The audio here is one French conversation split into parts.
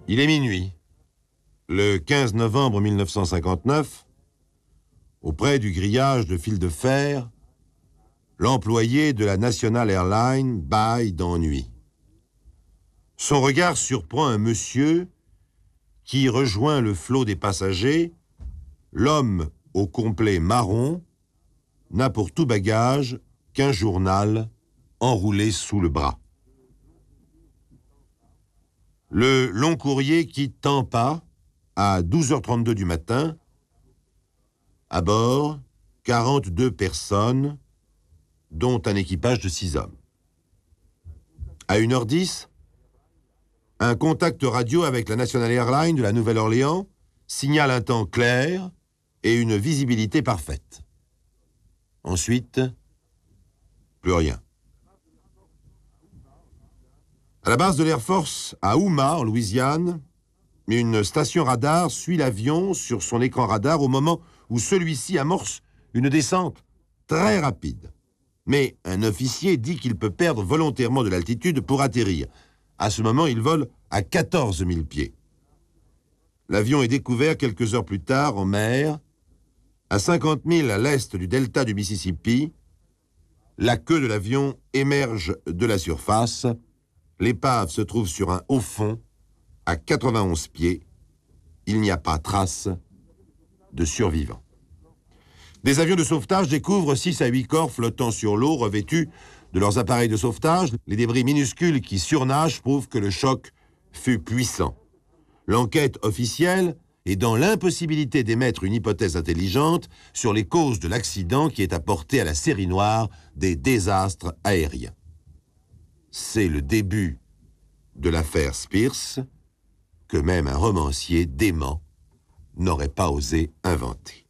Il est minuit. Le 15 novembre 1959, auprès du grillage de fil de fer, l'employé de la National Airlines bâille d'ennui. Son regard surprend un monsieur qui rejoint le flot des passagers. L'homme au complet marron n'a pour tout bagage qu'un journal enroulé sous le bras. Le long courrier quitte Tampa à 12h32 du matin. À bord, 42 personnes, dont un équipage de 6 hommes. À 1h10, un contact radio avec la National Airlines de la Nouvelle-Orléans signale un temps clair et une visibilité parfaite. Ensuite, plus rien. À la base de l'Air Force, à Houma, en Louisiane, une station radar suit l'avion sur son écran radar au moment où celui-ci amorce une descente très rapide. Mais un officier dit qu'il peut perdre volontairement de l'altitude pour atterrir. À ce moment, il vole à 14 000 pieds. L'avion est découvert quelques heures plus tard en mer, à 50 000 à l'est du delta du Mississippi. La queue de l'avion émerge de la surface. L'épave se trouve sur un haut fond, à 91 pieds. Il n'y a pas trace de survivants. Des avions de sauvetage découvrent 6 à 8 corps flottant sur l'eau, revêtus de leurs appareils de sauvetage. Les débris minuscules qui surnagent prouvent que le choc fut puissant. L'enquête officielle est dans l'impossibilité d'émettre une hypothèse intelligente sur les causes de l'accident qui est apporté à la série noire des désastres aériens. C'est le début de l'affaire Spears que même un romancier dément n'aurait pas osé inventer.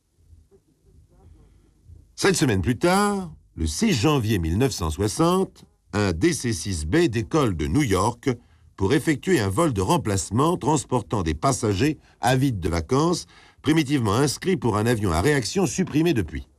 7 semaines plus tard, le 6 janvier 1960, un DC-6B décolle de New York pour effectuer un vol de remplacement transportant des passagers avides de vacances, primitivement inscrits pour un avion à réaction supprimé depuis.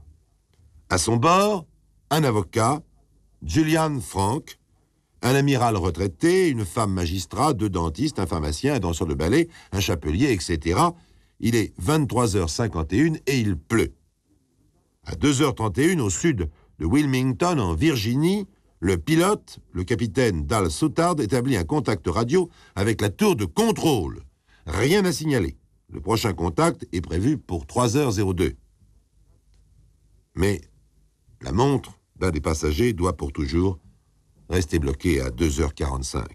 À son bord, un avocat, Julian Frank, un amiral retraité, une femme magistrat, 2 dentistes, un pharmacien, un danseur de ballet, un chapelier, etc. Il est 23h51 et il pleut. À 2h31, au sud de Wilmington, en Virginie, le pilote, le capitaine Dal Soutard, établit un contact radio avec la tour de contrôle. Rien à signaler. Le prochain contact est prévu pour 3h02. Mais la montre d'un des passagers doit pour toujours rester bloquée à 2h45.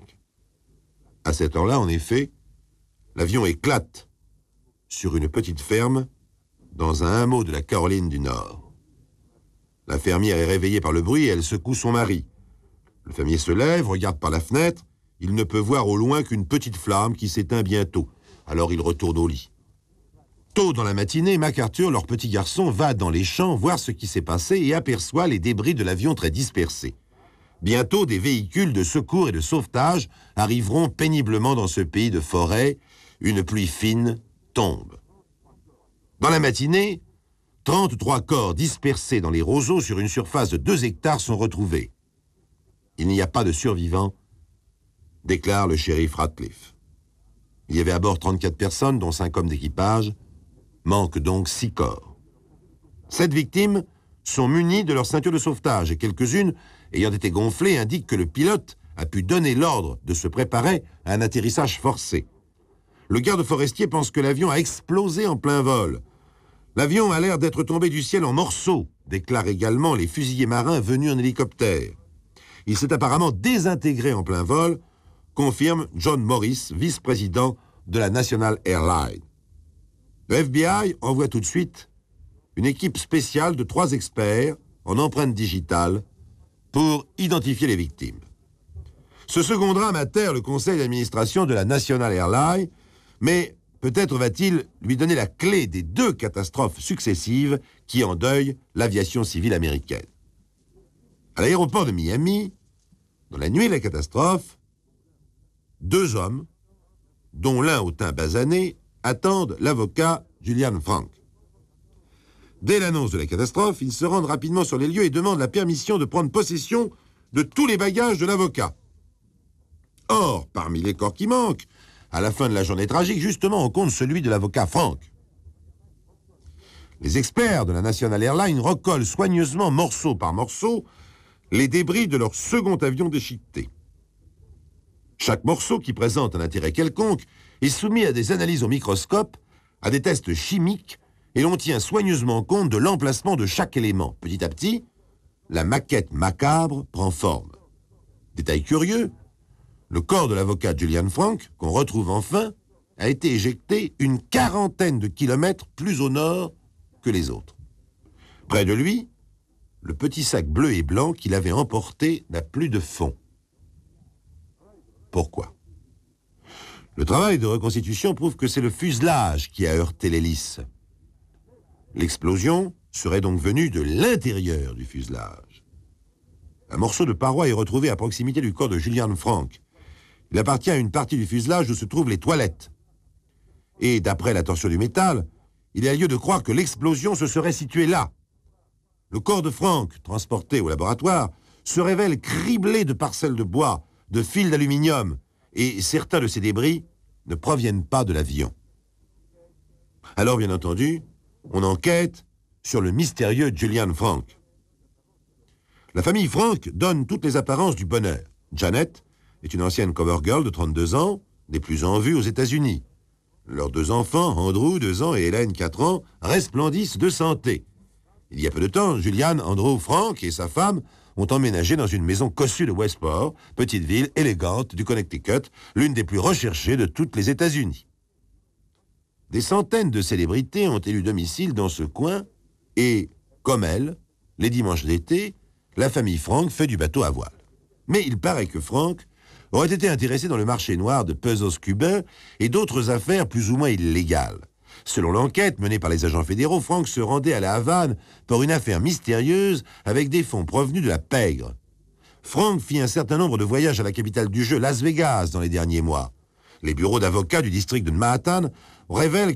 À cette heure-là, en effet, l'avion éclate sur une petite ferme dans un hameau de la Caroline du Nord. La fermière est réveillée par le bruit et elle secoue son mari. Le fermier se lève, regarde par la fenêtre. Il ne peut voir au loin qu'une petite flamme qui s'éteint bientôt. Alors il retourne au lit. Tôt dans la matinée, MacArthur, leur petit garçon, va dans les champs voir ce qui s'est passé et aperçoit les débris de l'avion très dispersés. Bientôt, des véhicules de secours et de sauvetage arriveront péniblement dans ce pays de forêt. Une pluie fine tombe. Dans la matinée, 33 corps dispersés dans les roseaux sur une surface de 2 hectares sont retrouvés. Il n'y a pas de survivants, déclare le shérif Ratcliffe. Il y avait à bord 34 personnes, dont 5 hommes d'équipage. Manque donc 6 corps. 7 victimes sont munies de leur ceinture de sauvetage et quelques-unes, ayant été gonflées, indiquent que le pilote a pu donner l'ordre de se préparer à un atterrissage forcé. Le garde forestier pense que l'avion a explosé en plein vol. L'avion a l'air d'être tombé du ciel en morceaux, déclarent également les fusiliers marins venus en hélicoptère. Il s'est apparemment désintégré en plein vol, confirme John Morris, vice-président de la National Airlines. Le FBI envoie tout de suite une équipe spéciale de 3 experts en empreintes digitales pour identifier les victimes. Ce second drame atterre le conseil d'administration de la National Airlines, mais peut-être va-t-il lui donner la clé des 2 catastrophes successives qui endeuillent l'aviation civile américaine. À l'aéroport de Miami, dans la nuit de la catastrophe, 2 hommes, dont l'un au teint basané, attendent l'avocat Julian Frank. Dès l'annonce de la catastrophe, ils se rendent rapidement sur les lieux et demandent la permission de prendre possession de tous les bagages de l'avocat. Or, parmi les corps qui manquent, À la fin de la journée tragique, justement, on compte celui de l'avocat Frank. Les experts de la National Airlines recollent soigneusement, morceau par morceau, les débris de leur second avion déchiqueté. Chaque morceau qui présente un intérêt quelconque est soumis à des analyses au microscope, à des tests chimiques, et l'on tient soigneusement compte de l'emplacement de chaque élément. Petit à petit, la maquette macabre prend forme. Détail curieux, le corps de l'avocat Julian Frank, qu'on retrouve enfin, a été éjecté une 40aine de kilomètres plus au nord que les autres. Près de lui, le petit sac bleu et blanc qu'il avait emporté n'a plus de fond. Pourquoi? Le travail de reconstitution prouve que c'est le fuselage qui a heurté l'hélice. L'explosion serait donc venue de l'intérieur du fuselage. Un morceau de paroi est retrouvé à proximité du corps de Julian Frank. Il appartient à une partie du fuselage où se trouvent les toilettes. Et d'après la torsion du métal, il y a lieu de croire que l'explosion se serait située là. Le corps de Frank, transporté au laboratoire, se révèle criblé de parcelles de bois, de fils d'aluminium, et certains de ces débris ne proviennent pas de l'avion. Alors, bien entendu, on enquête sur le mystérieux Julian Frank. La famille Frank donne toutes les apparences du bonheur. Janet est une ancienne cover girl de 32 ans, des plus en vue aux États-Unis. Leurs 2 enfants, Andrew, 2 ans, et Hélène, 4 ans, resplendissent de santé. Il y a peu de temps, Julian, Andrew, Frank et sa femme ont emménagé dans une maison cossue de Westport, petite ville élégante du Connecticut, l'une des plus recherchées de toutes les États-Unis. Des centaines de célébrités ont élu domicile dans ce coin et, comme elles, les dimanches d'été, la famille Frank fait du bateau à voile. Mais il paraît que Frank aurait été intéressé dans le marché noir de puzzles cubains et d'autres affaires plus ou moins illégales. Selon l'enquête menée par les agents fédéraux, Frank se rendait à la Havane pour une affaire mystérieuse avec des fonds provenus de la pègre. Frank fit un certain nombre de voyages à la capitale du jeu, Las Vegas, dans les derniers mois. Les bureaux d'avocats du district de Manhattan révèlent